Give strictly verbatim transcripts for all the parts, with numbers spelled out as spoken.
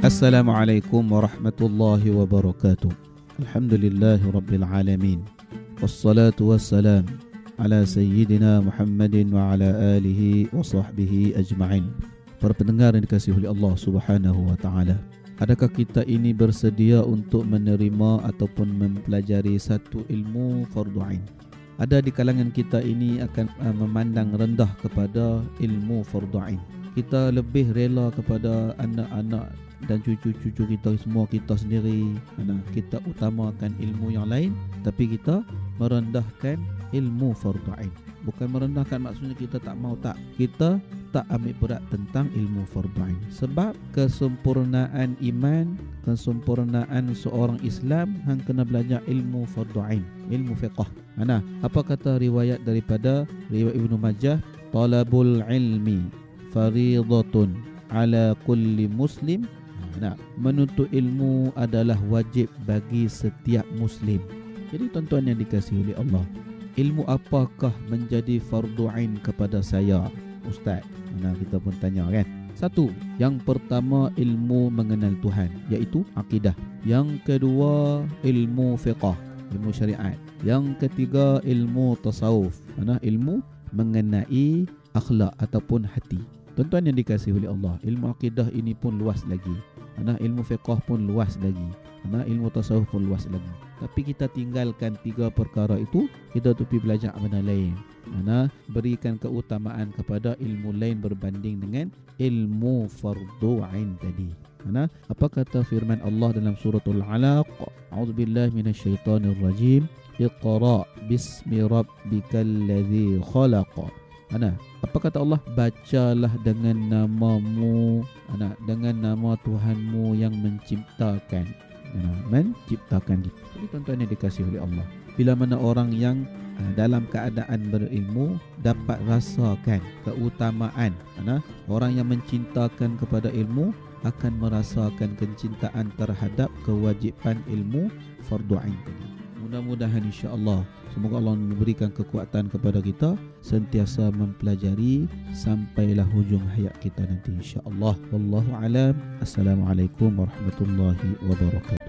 Assalamualaikum warahmatullahi wabarakatuh. Alhamdulillahi rabbil alamin. Wassalatu wassalam ala sayyidina Muhammadin wa ala alihi wa sahbihi ajma'in. Para pendengar yang dikasihi oleh Allah Subhanahu wa taala, adakah kita ini bersedia untuk menerima ataupun mempelajari satu ilmu fardu ain? Ada di kalangan kita ini akan uh, memandang rendah kepada ilmu fardu ain. Kita lebih rela kepada anak-anak dan cucu-cucu kita, semua kita sendiri. Mana kita utamakan ilmu yang lain, tapi kita merendahkan ilmu fardu ain. Bukan merendahkan maksudnya kita tak mau, tak. Kita tak ambil berat tentang ilmu fardu ain. Sebab kesempurnaan iman, kesempurnaan seorang Islam hang kena belajar ilmu fardu ain, ilmu fiqh. Mana apa kata riwayat daripada riwayat Ibnu Majah, talabul ilmi fariidatun ala kulli muslim. Nah, menuntut ilmu adalah wajib bagi setiap Muslim. Jadi tuan-tuan yang dikasihi oleh Allah, ilmu apakah menjadi fardu ain kepada saya, Ustaz? Nah, kita pun tanya kan. Satu, yang pertama ilmu mengenal Tuhan, iaitu akidah. Yang kedua ilmu fiqh, ilmu syariat. Yang ketiga ilmu tasawuf, mana ilmu mengenai akhlak ataupun hati. Tuan-tuan yang dikasihi oleh Allah, ilmu akidah ini pun luas lagi. Mana ilmu fiqh pun luas lagi. Mana ilmu tasawuf pun luas lagi. Tapi kita tinggalkan tiga perkara itu, kita tu pergi belajar benda lain. Mana berikan keutamaan kepada ilmu lain berbanding dengan ilmu fardu ain tadi. Mana apa kata firman Allah dalam suratul Alaq? A'udzubillahi minasyaitonir rajim. Iqra bismi rabbikal ladzi khalaq. Mana apa kata Allah? Bacalah dengan namamu, anak, dengan nama Tuhanmu yang menciptakan. Nah, menciptakan kita. Jadi tuan-tuan yang dikasihi oleh Allah, bila mana orang yang uh, dalam keadaan berilmu dapat rasakan keutamaan, nah, orang yang mencintakan kepada ilmu akan merasakan kecintaan terhadap kewajipan ilmu fardu ain tadi. Mudah-mudahan insya-Allah, semoga Allah memberikan kekuatan kepada kita sentiasa mempelajari sampailah hujung hayat kita nanti insya-Allah. Wallahu alam. Assalamualaikum warahmatullahi wabarakatuh.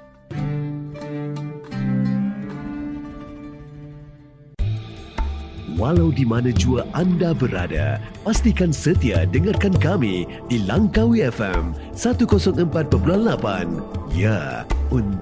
Walau di mana jua anda berada, pastikan setia dengarkan kami di Langkawi F M seratus empat perpuluhan lapan. Ya, untuk